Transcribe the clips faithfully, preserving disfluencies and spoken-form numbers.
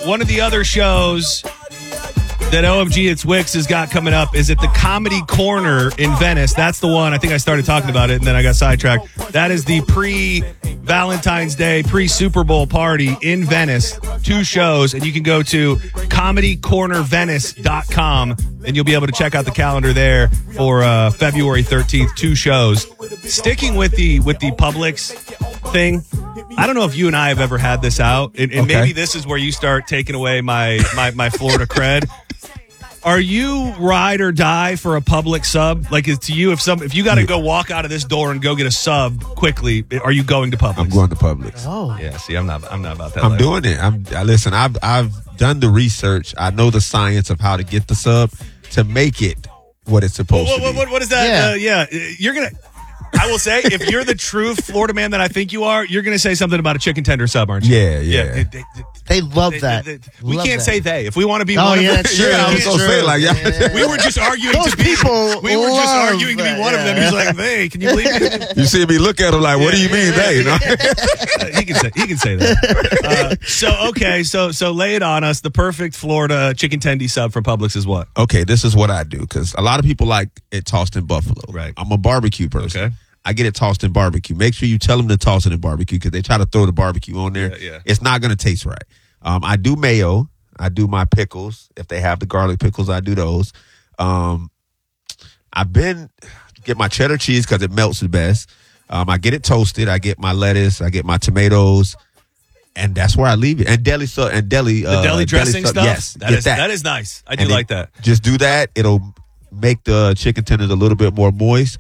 one of the other shows that O M G It's Wix has got coming up is at the Comedy Corner in Venice. That's the one. I think I started talking about it and then I got sidetracked. That is the pre-Valentine's Day, pre-Super Bowl party in Venice. Two shows, and you can go to comedy corner venice dot com and you'll be able to check out the calendar there for uh, February thirteenth. Two shows. Sticking with the with the Publix thing, I don't know if you and I have ever had this out, and, and Okay. maybe this is where you start taking away my my, my Florida cred. Are you ride or die for a Publix sub? Like, is to you, if some if you got to go walk out of this door and go get a sub quickly, are you going to Publix? I'm going to Publix. Oh, Yeah, see, I'm not I'm not about that. I'm life. doing it. I'm I, listen. I've I've done the research. I know the science of how to get the sub to make it what it's supposed What, to what, be. what, what is that? Yeah. Uh, yeah, you're gonna. I will say, if you're the true Florida man that I think you are, you're gonna say something about a chicken tender sub, aren't you? Yeah, yeah. They- they- they- they love they- that. they- we Love can't that. say they. If we want to be Oh, one yeah, of them, that's true. Yeah, I was That's gonna true. say, like, yeah. Yeah, yeah, we were just arguing Those to be. people We were just love arguing to be that, one of them. yeah. He's like, they. Can you believe it? You see me look at him like, what do you mean, they? You know? he can say he can say that. Uh, so okay, so so lay it on us. The perfect Florida chicken tendy sub from Publix is what? Okay, this is what I do because a lot of people like it tossed in buffalo. Right. I'm a barbecue person. Okay. I get it tossed in barbecue. Make sure you tell them to toss it in barbecue because they try to throw the barbecue on there. Yeah, yeah. It's not going to taste right. Um, I do mayo. I do my pickles. If they have the garlic pickles, I do those. Um, I've been get my cheddar cheese because it melts the best. Um, I get it toasted. I get my lettuce. I get my tomatoes. And that's where I leave it. And deli so and deli The uh, deli dressing sub- stuff. Yes, that get is that. that is nice. I do And like then that. Just do that. It'll make the chicken tenders a little bit more moist.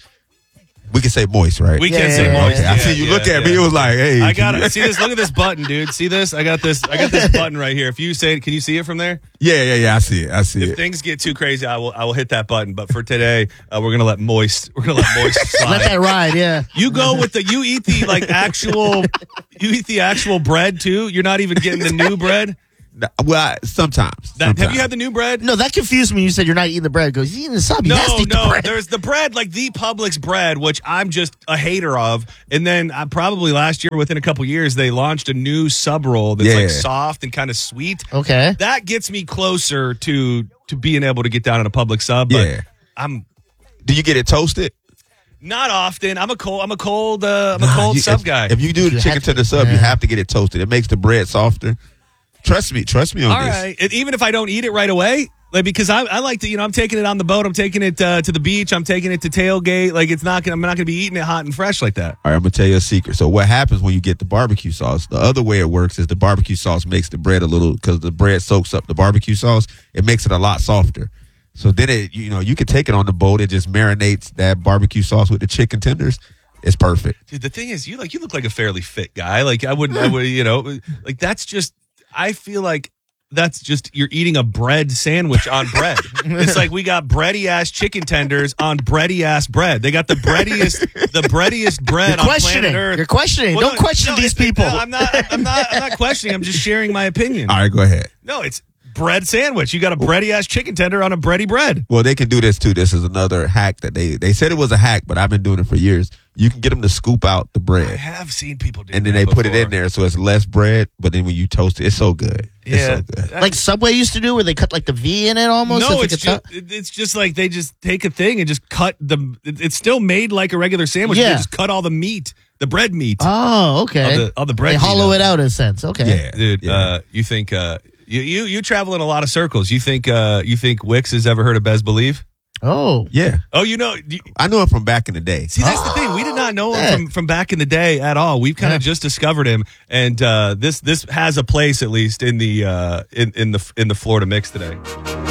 We can say moist, right? We Yeah, can yeah, say yeah, moist. Okay, I Yeah, see you yeah, look at yeah. me. It was like, hey. I can got you- it. See this? Look at this button, dude. See this? I got this. I got this button right here. If you say it, can you see it from there? Yeah, yeah, yeah. I see it. I see If it. things get too crazy, I will. I will hit that button. But for today, uh, we're gonna let moist. We're gonna let moist slide. Let that ride, yeah. You go with the. You eat the like actual. You eat the actual bread too. You're not even getting the new bread. Well, I, sometimes, That, sometimes. have you had the new bread? No, that confused me. You said you're not eating the bread. It goes, he's eating the sub. He No, has to eat no. the bread. There's the bread, like the Publix bread, which I'm just a hater of. And then I probably last year, within a couple years, they launched a new sub roll that's Yeah. like soft and kind of sweet. Okay. That gets me closer to to being able to get down on a Publix sub. But Yeah. I'm Do you get it toasted? not often. I'm a cold. I'm a cold. Uh, I'm a Nah, cold you- sub if, guy. If you do the You chicken have to- tender sub, you yeah. have to get it toasted. It makes the bread softer. Trust me. Trust me on All this. right. And even if I don't eat it right away, like because I, I like to, you know, I'm taking it on the boat. I'm taking it uh, to the beach. I'm taking it to tailgate. Like it's not. Gonna, I'm not going to be eating it hot and fresh like that. All right, I'm gonna tell you a secret. So what happens when you get the barbecue sauce? The other way it works is the barbecue sauce makes the bread a little because the bread soaks up the barbecue sauce. It makes it a lot softer. So then it, you know, you can take it on the boat. It just marinates that barbecue sauce with the chicken tenders. It's perfect. Dude, the thing is, you like you look like a fairly fit guy. Like I wouldn't, I would, you know, like that's just. I feel like that's just you're eating a bread sandwich on bread. It's like we got bready ass chicken tenders on bready ass bread. They got the breadiest, the breadiest bread You're on questioning. planet Earth. You're questioning. Well, Don't no, question no, these it's- people. no, I'm not. I'm not. I'm not questioning. I'm just sharing my opinion. All right, go ahead. No, it's bread sandwich. You got a bready ass chicken tender on a bready bread. Well, they can do this too. This is another hack that they they said it was a hack, but I've been doing it for years. You can get them to scoop out the I bread, have seen people do and then that they put it before. in there, so it's less bread. But then when you toast it, it's so good. It's Yeah. so good. Like Subway used to do, where they cut like the V in it almost. No, if it's it gets just, out- it- it's just like they just take a thing and just cut the. it- It's still made like a regular sandwich. They Yeah. just cut all the meat, the bread meat. Oh, okay. All the- all the bread They meat hollow out. it out in a sense. Okay. Yeah, Dude, yeah. uh, you think uh, you, you you travel in a lot of circles. You think uh, you think Wix has ever heard of Bez Believe? Oh. yeah. Oh, you know. You, I know him from back in the day. see, that's the thing. We did not know him Yeah. from, from back in the day at all. We've kind of Yeah. just discovered him, and uh, this this has a place at least in the uh, in in the in the Florida mix today.